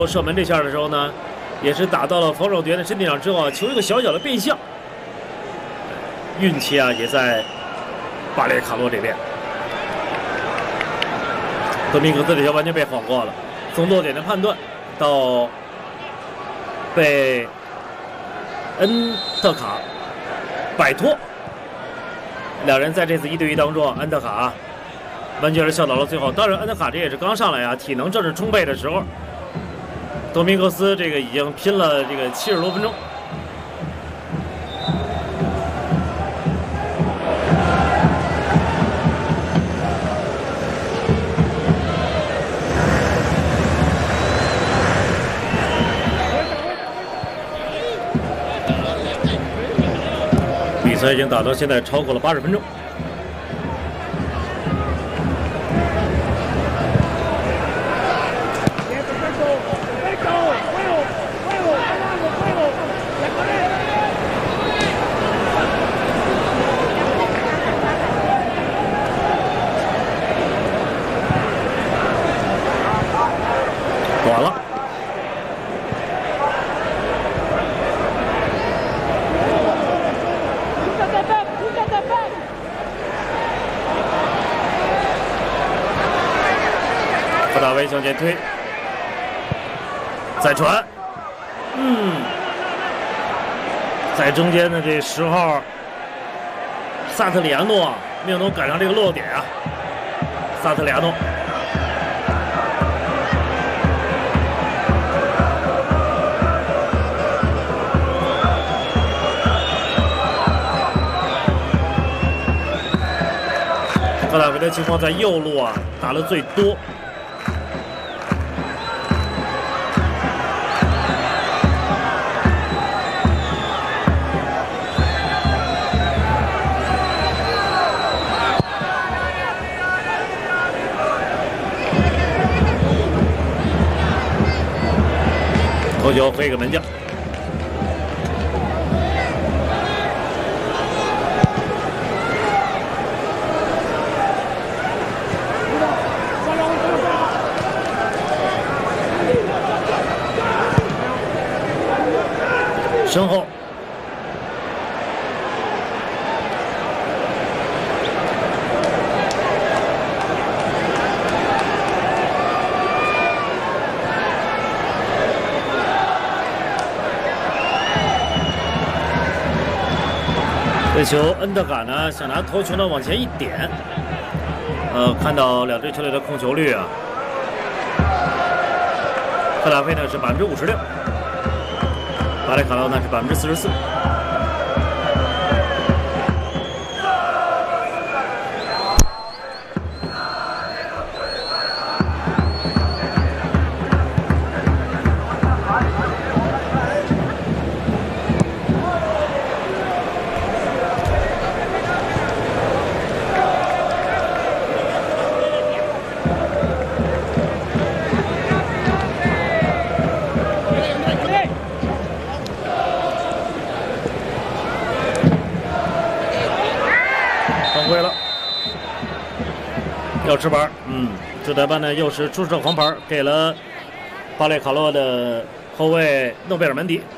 射门这下的时候呢，也是打到了防守队员的身体上之后啊，球一个小小的变向，运气啊也在巴列卡洛这边。多米格斯这球完全被晃过了，从落点的判断到被恩特卡摆脱，两人在这次1对1当中，恩特卡完全是笑到了最后。当然，恩特卡这也是刚上来啊，体能正是充沛的时候。多明格斯这个已经拼了这个70多分钟。比赛已经打到现在超过了80分钟。短了，布达维向前推，再传，在中间的这10号萨特里亚诺没有能赶上这个落点啊，萨特里亚诺。格达维的情况在右路啊打了最多，头球飞给门将。身后，这球恩特卡呢想拿头球呢往前一点，看到两支球队的控球率啊，赫达菲呢是56%。巴列卡洛呢是44%。会了，要吃板，朱德班呢又是出示黄牌，给了巴列卡洛的后卫诺贝尔门迪。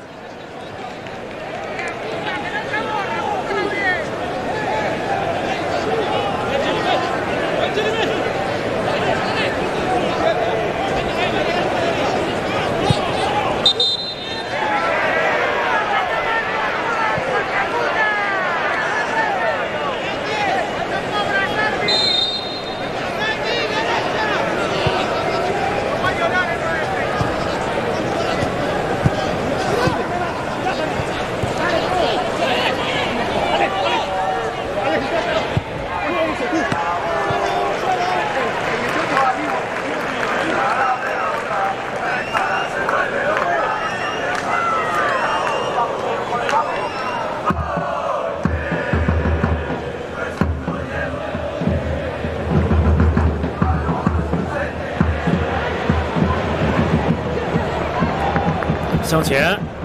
向前，